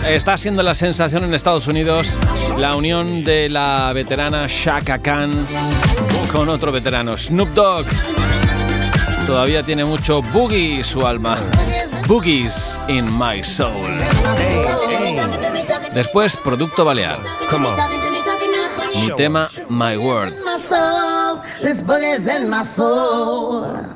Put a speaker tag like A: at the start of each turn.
A: está siendo la sensación en Estados Unidos la unión de la veterana Chaka Khan con otro veterano, Snoop Dogg. Todavía tiene mucho boogie su alma. Boogies in my soul. Después, Producto Balear. Mi tema, My World.
B: This boogie's in my soul.